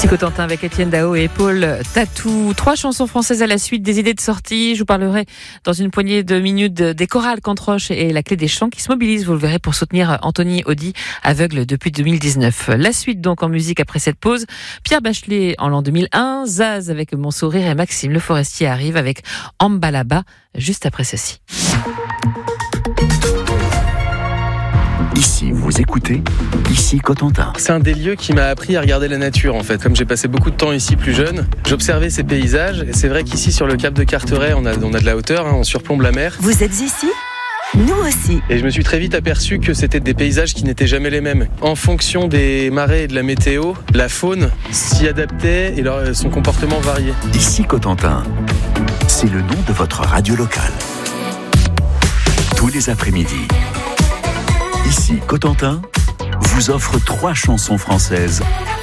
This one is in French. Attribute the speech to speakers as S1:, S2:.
S1: Ici Cotentin avec Étienne Dao et Paul Tatou. 3 chansons françaises à la suite, des idées de sortie. Je vous parlerai dans une poignée de minutes des chorales Cantroche et la Clé des Chants qui se mobilisent, vous le verrez, pour soutenir Anthony Audy, aveugle depuis 2019. La suite donc en musique après cette pause. Pierre Bachelet en l'an 2001, Zaz avec Mon Sourire et Maxime Le Forestier arrive avec Ambalaba juste après ceci.
S2: Ici, vous écoutez, ici Cotentin.
S3: C'est un des lieux qui m'a appris à regarder la nature en fait. Comme j'ai passé beaucoup de temps ici plus jeune, j'observais ces paysages et c'est vrai qu'ici sur le cap de Carteret, on a de la hauteur, on surplombe la mer.
S4: Vous êtes ici ? Nous aussi.
S3: Et je me suis très vite aperçu que c'était des paysages qui n'étaient jamais les mêmes. En fonction des marées et de la météo, la faune s'y adaptait et son comportement variait.
S2: Ici Cotentin, c'est le nom de votre radio locale. Tous les après-midi, ici Cotentin vous offre 3 chansons françaises